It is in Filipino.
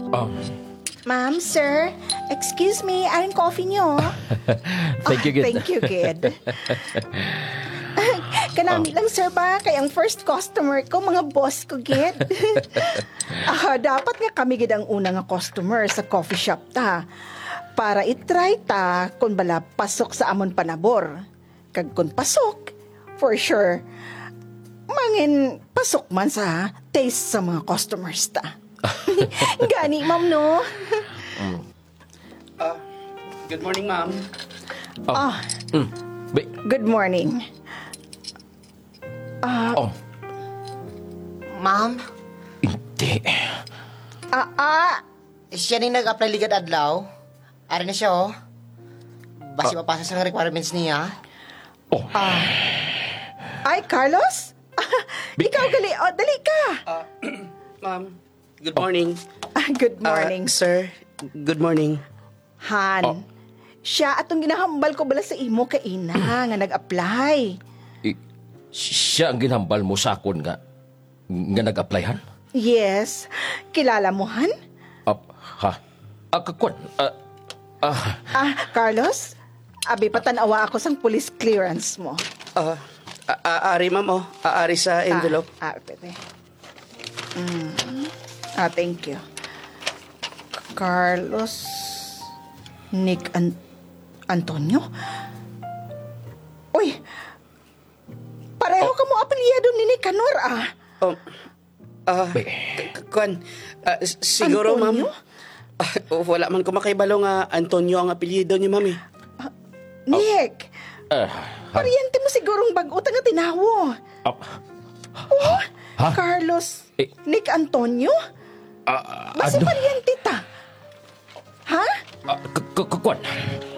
Oh, Ma'am, sir, excuse me, aring coffee nyo. thank you, Gid. Thank you, kid. Kanami lang, sir ba? Kay ang first customer ko, mga boss ko, Gid. Dapat nga kami, Gid, ang una nga customer sa coffee shop ta. Para itry ta kung bala pasok sa amon panabor. Kag kung pasok, for sure, mangin pasok man sa taste sa mga customers ta. Gani, ma'am, no? Good morning, ma'am. Good morning. Oh, Ma'am, hindi. siya rin nag-apply ligad adlaw. Ari na siya, oh. Basi mapasa sa requirements niya. Oh, Ay, Carlos? Ikaw gali. O, dali ka. Ma'am, good morning. Good morning. Sir, good morning. Han. Siya atong ginahambal ko bala sa imo kay ina nga nag-apply. siya ang ginhambal mo sa akon nga nag-applyan? Yes. Kilala mo, Han? Ha? Kakwan? Carlos? Abi patanawa ako sang police clearance mo. Aari, ma'am, oh. Aari sa envelope. Pwede. Thank you. Carlos Nick Antonio? Uy! Pareho ka mo apelyado ni Nick Canor, Kwan, siguro, Antonio? ma'am. Wala man ko makaibalo nga Antonio ang apelyido ni ma'am, eh. Nick! Pariente mo sigurong bago nga tinawo. Ha? Carlos Eh. Nick Antonio? Basi Ano? pariente ta. Ha? Kakwan?